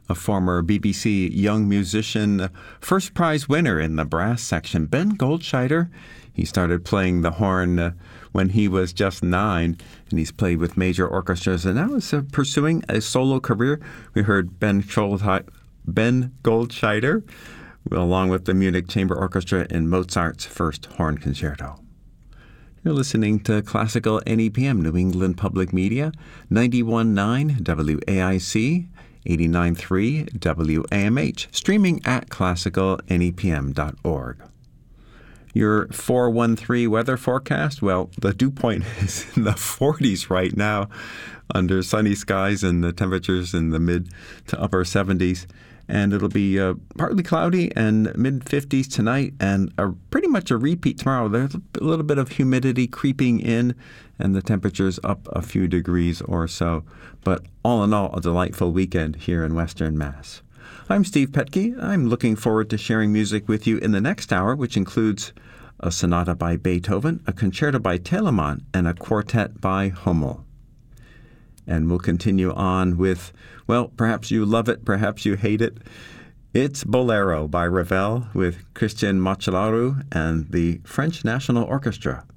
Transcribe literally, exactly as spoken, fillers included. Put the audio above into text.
a former B B C Young Musician first prize winner in the brass section, Ben Goldscheider. He started playing the horn uh, when he was just nine, and he's played with major orchestras and now is uh, pursuing a solo career. We heard Ben, Scholti- Ben Goldscheider along with the Munich Chamber Orchestra in Mozart's First Horn Concerto. You're listening to Classical N E P M, New England Public Media, ninety-one point nine W A I C, eighty-nine point three W A M H, streaming at classical N E P M dot org. Your four one three weather forecast, well, the dew point is in the forties right now under sunny skies and the temperatures in the mid to upper seventies. And it'll be uh, partly cloudy and mid-fifties tonight and a, pretty much a repeat tomorrow. There's a little bit of humidity creeping in and the temperature's up a few degrees or so. But all in all, a delightful weekend here in Western Mass. I'm Steve Petke. I'm looking forward to sharing music with you in the next hour, which includes a sonata by Beethoven, a concerto by Telemann, and a quartet by Hummel. And we'll continue on with, well, perhaps you love it, perhaps you hate it. It's Bolero by Ravel with Christian Macellaro and the French National Orchestra.